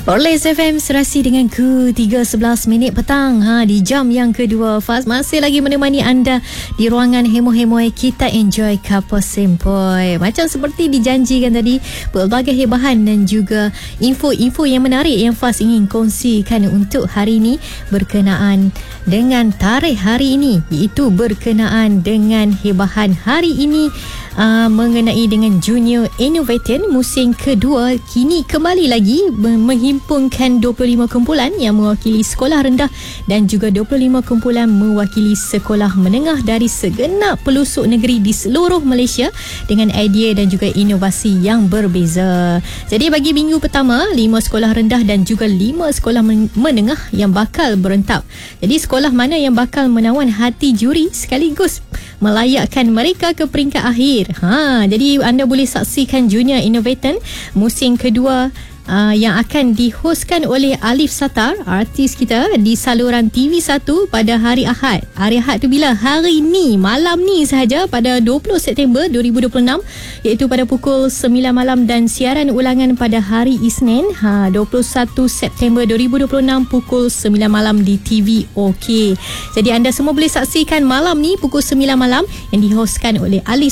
Orles FM serasi dengan ku 3:11 petang di jam yang kedua. Faz masih lagi menemani anda di ruangan hemo-hemoi kita enjoy couple sempoi. Macam seperti dijanjikan tadi, pelbagai hebahan dan juga info-info yang menarik yang Faz ingin kongsikan untuk hari ini berkenaan dengan tarikh hari ini, iaitu berkenaan dengan hebahan hari ini mengenai dengan Junior Innovator musim kedua kini kembali lagi menghimpunkan 25 kumpulan yang mewakili sekolah rendah dan juga 25 kumpulan mewakili sekolah menengah dari segenap pelosok negeri di seluruh Malaysia dengan idea dan juga inovasi yang berbeza. Jadi bagi minggu pertama, 5 sekolah rendah dan juga 5 sekolah menengah yang bakal berentap. Jadi sekolah mana yang bakal menawan hati juri sekaligus melayakkan mereka ke peringkat akhir. Jadi anda boleh saksikan Junior Innovator musim kedua yang akan dihoskan oleh Alif Satar, artis kita, di saluran TV1 pada hari Ahad. Hari Ahad tu bila? Hari ni, malam ni sahaja, pada 20 September 2026, iaitu pada pukul 9 malam, dan siaran ulangan pada hari Isnin 21 September 2026 pukul 9 malam di TV OK. Jadi anda semua boleh saksikan malam ni pukul 9 malam yang dihoskan oleh Alif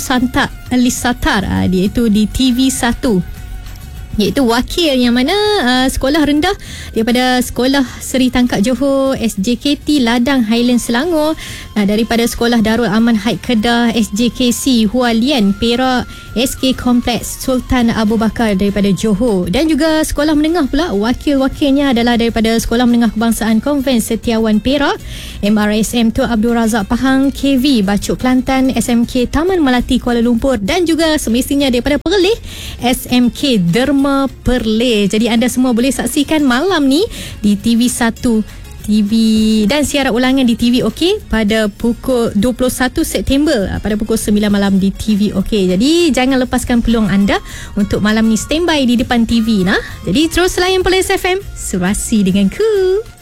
Satar, iaitu di TV1, iaitu wakil yang mana sekolah rendah daripada Sekolah Seri Tangkap Johor, SJKT Ladang Highland Selangor, daripada Sekolah Darul Aman Haid Kedah, SJKC Hualian Perak, SK Kompleks Sultan Abu Bakar daripada Johor, dan juga sekolah menengah pula wakil-wakilnya adalah daripada Sekolah Menengah Kebangsaan Konvent Setiawan Perak, MRSM Tun Abdul Razak Pahang, KV Bacuk Kelantan, SMK Taman Melati Kuala Lumpur, dan juga semestinya daripada Perlis, SMK Derma Perlis. Jadi anda semua boleh saksikan malam ni di TV1 dan siaran ulangan di TV OK pada pukul 21 September pada pukul 9 malam di TV OK. Jadi jangan lepaskan peluang anda untuk malam ni standby di depan TV. Jadi terus layan Perlis FM, serasi dengan ku.